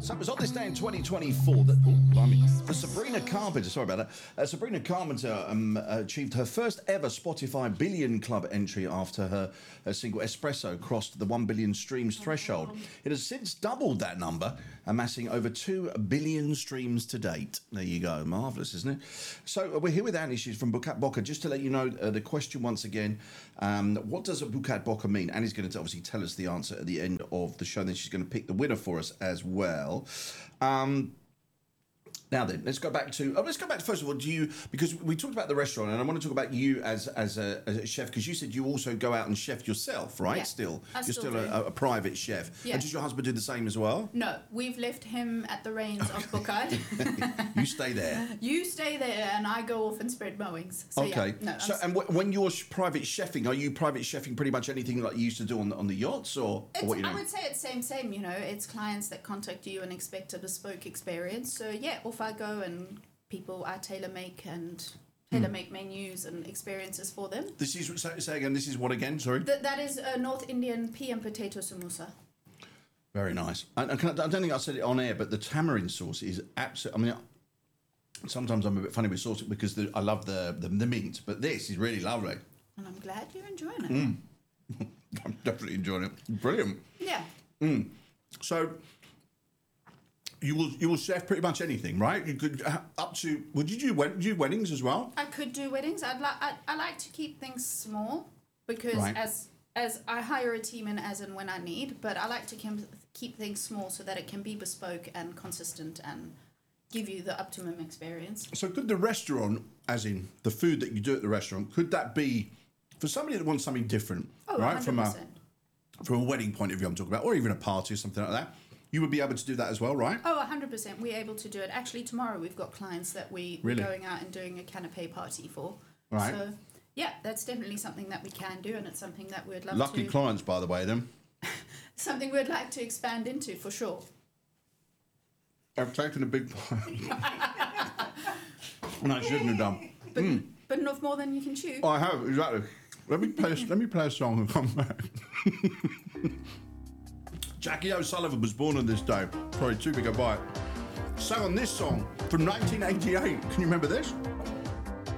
So it was on this day in 2024 that the Sabrina Carpenter, sorry about that, Sabrina Carpenter achieved her first ever Spotify Billion Club entry after her single Espresso crossed the 1 billion streams threshold. It has since doubled that number, amassing over 2 billion streams to date. There you go, marvellous, isn't it? So we're here with Annie, she's from Bukat Boka. Just to let you know, the question once again, what does a Bukat Boka mean? Annie's going to obviously tell us the answer at the end of the show, and then she's going to pick the winner for us as well. Now then, let's go back to first of all, because we talked about the restaurant, and I want to talk about you as a chef, because you said you also go out and chef yourself, right? Yeah, You're still a private chef. Yeah. And does your husband do the same as well? No, we've left him at the reins of Bukat. You stay there. You stay there, and I go off and spread mowings. So, Okay. Yeah, no, and when you're private chefing, are you private chefing pretty much anything like you used to do on the yachts, or what you know? I would say it's same. You know, it's clients that contact you and expect a bespoke experience. So yeah, off I go, and people I tailor make menus and experiences for them. This is say again. This is what again? Sorry. That is a North Indian pea and potato samosa. Very nice. I don't think I said it on air, but the tamarind sauce is absolutely. I mean, sometimes I'm a bit funny with sauce because I love the mint, but this is really lovely. And I'm glad you're enjoying it. I'm definitely enjoying it. Brilliant. Yeah. So you will chef pretty much anything, right? You could up to. Would you do weddings as well? I could do weddings. I like to keep things small because Right. as I hire a team in as and when I need, but I like to keep things small so that it can be bespoke and consistent and give you the optimum experience. So could the restaurant, as in the food that you do at the restaurant, could that be for somebody that wants something different, Oh, right? 100%. From a wedding point of view, I'm talking about, or even a party or something like that. You would be able to do that as well, right? Oh, 100%. We're able to do it. Actually, tomorrow we've got clients that we're Really? going out and doing a canapé party for. Right. So, yeah, that's definitely something that we can do, and it's something that we'd love Lucky to... clients, by the way, then. Something we'd like to expand into, for sure. I've taken a big bite. And I shouldn't have done. But not more than you can chew. I have, exactly. Let me play a song and come back. Jackie O'Sullivan was born on this day. Probably too big a bite. Sang on this song from 1988. Can you remember this?